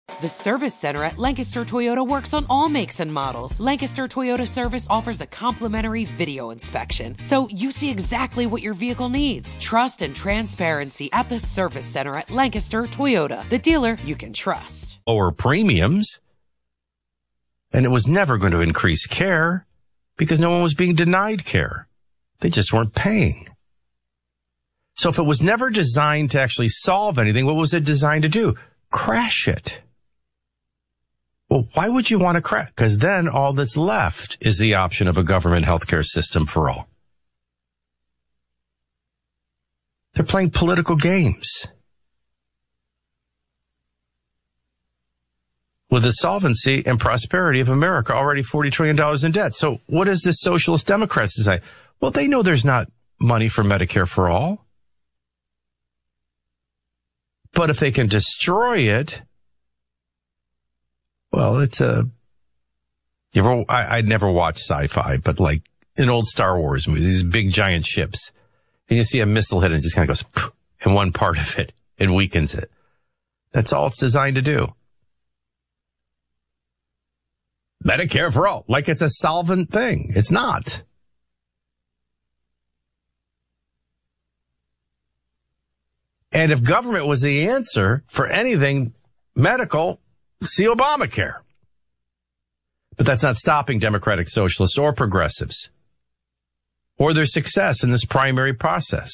The Service Center at Lancaster Toyota works on all makes and models. Lancaster Toyota Service offers a complimentary video inspection, so you see exactly what your vehicle needs. Trust and transparency at the Service Center at Lancaster Toyota, the dealer you can trust. Lower premiums, and it was never going to increase care because no one was being denied care. They just weren't paying. So if it was never designed to actually solve anything, what was it designed to do? Crash it. Well, why would you want to crash? Because then all that's left is the option of a government healthcare system for all. They're playing political games with the solvency and prosperity of America, already $40 trillion in debt. So what does the socialist Democrats decide? Well, they know there's not money for Medicare for all. But if they can destroy it, well, it's I'd never watched sci-fi, but like an old Star Wars movie, these big giant ships, and you see a missile hit and it just kind of goes poof, in one part of it and weakens it. That's all it's designed to do. Medicare for all, like it's a solvent thing. It's not. And if government was the answer for anything medical, see Obamacare. But that's not stopping Democratic Socialists or progressives or their success in this primary process.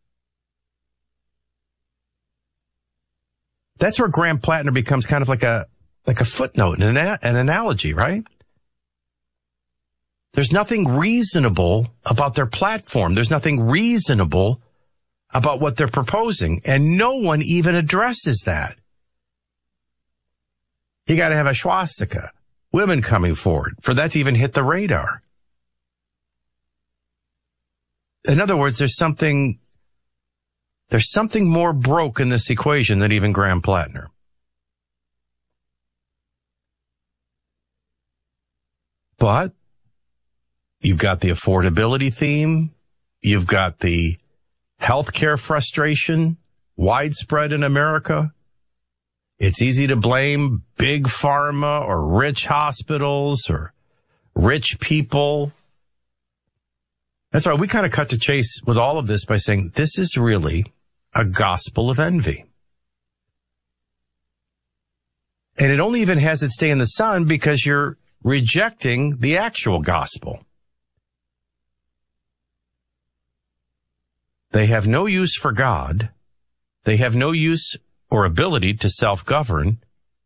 That's where Graham Plattner becomes kind of like a footnote, an analogy, right? There's nothing reasonable about their platform. There's nothing reasonable about what they're proposing, and no one even addresses that. You got to have a swastika, women coming forward, for that to even hit the radar. In other words, there's something more broke in this equation than even Graham Plattner. But you've got the affordability theme. You've got the healthcare frustration, widespread in America. It's easy to blame big pharma or rich hospitals or rich people. That's why we kind of cut to chase with all of this by saying this is really a gospel of envy. And it only even has its day in the sun because you're rejecting the actual gospel. They have no use for God. They have no use or ability to self-govern.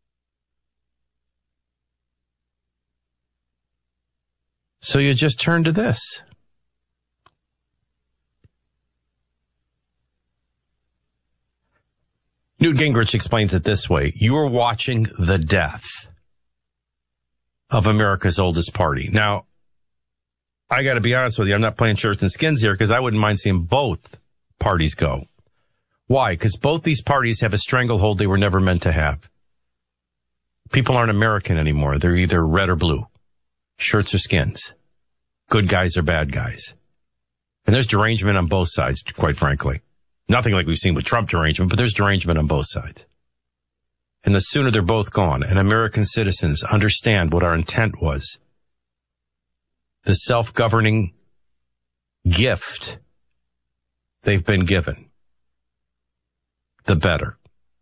So you just turn to this. Newt Gingrich explains it this way. You are watching the death of America's oldest party. Now, I got to be honest with you. I'm not playing shirts and skins here because I wouldn't mind seeing both parties go. Why? Because both these parties have a stranglehold they were never meant to have. People aren't American anymore. They're either red or blue, shirts or skins, good guys or bad guys. And there's derangement on both sides, quite frankly. Nothing like we've seen with Trump derangement, but there's derangement on both sides. And the sooner they're both gone and American citizens understand what our intent was, the self-governing gift they've been given, the better.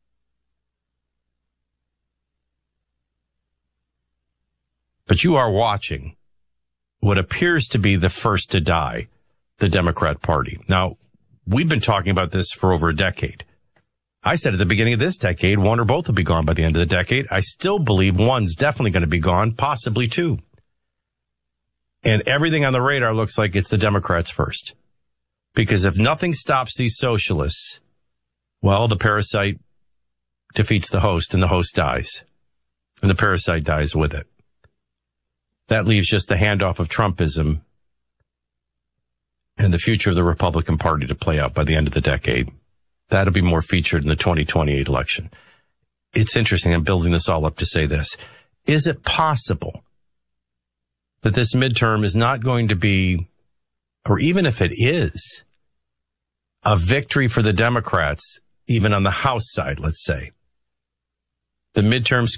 But you are watching what appears to be the first to die, the Democrat Party. Now, we've been talking about this for over a decade. I said at the beginning of this decade, one or both will be gone by the end of the decade. I still believe one's definitely going to be gone, possibly two. And everything on the radar looks like it's the Democrats first. Because if nothing stops these socialists, well, the parasite defeats the host and the host dies. And the parasite dies with it. That leaves just the handoff of Trumpism and the future of the Republican Party to play out by the end of the decade. That'll be more featured in the 2028 election. It's interesting. I'm building this all up to say this. Is it possible that this midterm is not going to be, or even if it is, a victory for the Democrats, even on the House side, let's say? The midterms